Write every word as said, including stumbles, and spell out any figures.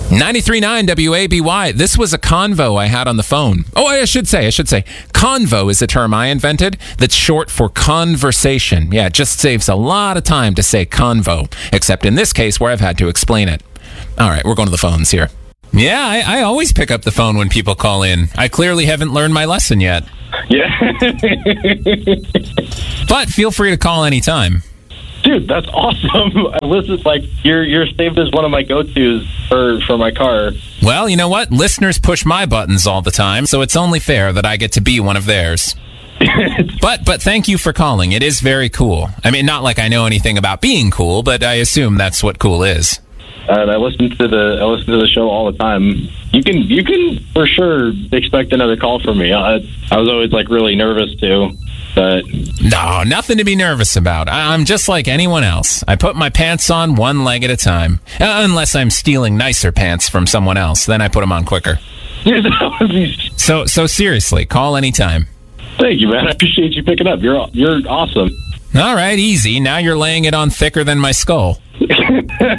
ninety-three point nine W A B Y. This was a convo I had on the phone. Oh, I should say, I should say, convo is a term I invented that's short for conversation. Yeah, it just saves a lot of time to say convo, except in this case where I've had to explain it. All right, we're going to the phones here. Yeah, I, I always pick up the phone when people call in. I clearly haven't learned my lesson yet. Yeah. But feel free to call anytime. Dude, that's awesome. I listen, like, you're you're saved as one of my go-tos for, for my car. Well, you know what? Listeners push my buttons all the time, so it's only fair that I get to be one of theirs. but but thank you for calling. It is very cool. I mean, not like I know anything about being cool, but I assume that's what cool is. And I listen to the I listen to the show all the time. You can you can for sure expect another call from me. I, I was always like really nervous too, but no, nothing to be nervous about. I, I'm just like anyone else. I put my pants on one leg at a time, uh, unless I'm stealing nicer pants from someone else. Then I put them on quicker. so so seriously, call anytime. Thank you, man. I appreciate you picking up. You're you're awesome. All right, easy. Now you're laying it on thicker than my skull.